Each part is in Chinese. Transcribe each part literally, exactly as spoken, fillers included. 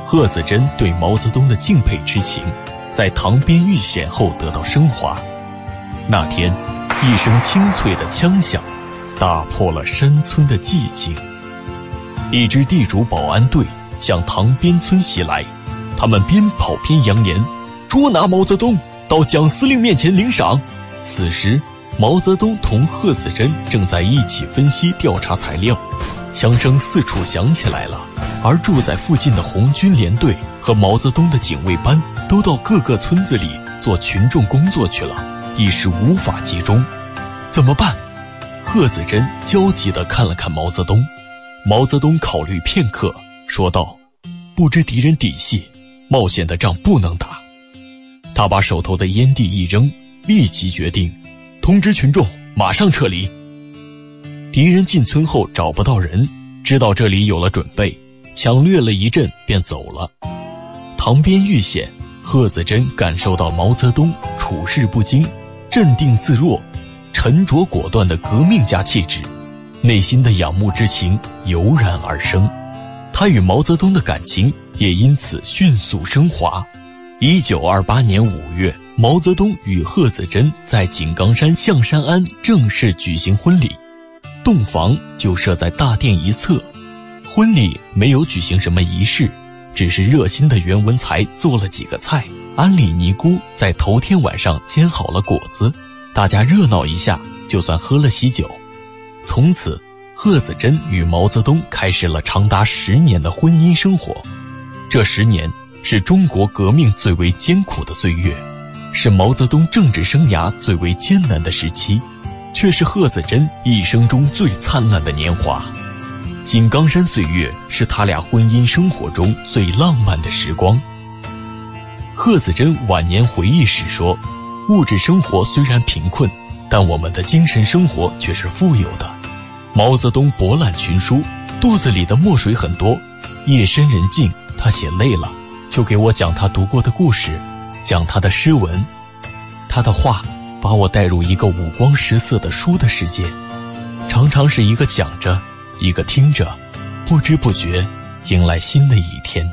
贺子珍对毛泽东的敬佩之情，在塘边遇险后得到升华。那天，一声清脆的枪响，打破了山村的寂静。一支地主保安队向塘边村袭来，他们边跑边扬言：“捉拿毛泽东，到蒋司令面前领赏。”此时，毛泽东同贺子珍正在一起分析调查材料，枪声四处响起来了。而住在附近的红军连队和毛泽东的警卫班都到各个村子里做群众工作去了，一时无法集中。怎么办？贺子珍焦急地看了看毛泽东。毛泽东考虑片刻，说道：“不知敌人底细，冒险的仗不能打。”他把手头的烟蒂一扔，立即决定通知群众马上撤离。敌人进村后找不到人，知道这里有了准备，抢掠了一阵便走了。塘边遇险，贺子珍感受到毛泽东处事不惊、镇定自若、沉着果断的革命家气质，内心的仰慕之情油然而生。他与毛泽东的感情也因此迅速升华。一九二八年五月，毛泽东与贺子珍在井冈山象山庵正式举行婚礼，洞房就设在大殿一侧。婚礼没有举行什么仪式，只是热心的袁文才做了几个菜，安里尼姑在头天晚上煎好了果子，大家热闹一下，就算喝了喜酒。从此，贺子珍与毛泽东开始了长达十年的婚姻生活。这十年是中国革命最为艰苦的岁月，是毛泽东政治生涯最为艰难的时期，却是贺子珍一生中最灿烂的年华。井冈山岁月是他俩婚姻生活中最浪漫的时光。贺子珍晚年回忆时说：“物质生活虽然贫困，但我们的精神生活却是富有的。”毛泽东博览群书，肚子里的墨水很多，夜深人静，他写累了，就给我讲他读过的故事，讲他的诗文。他的话把我带入一个五光十色的书的世界，常常是一个讲着，一个听着，不知不觉迎来新的一天。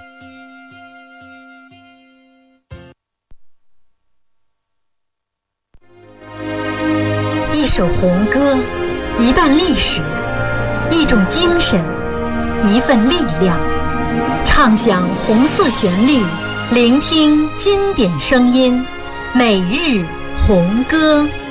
一首红歌，一段历史，一种精神，一份力量。唱响红色旋律，聆听经典声音，每日红歌。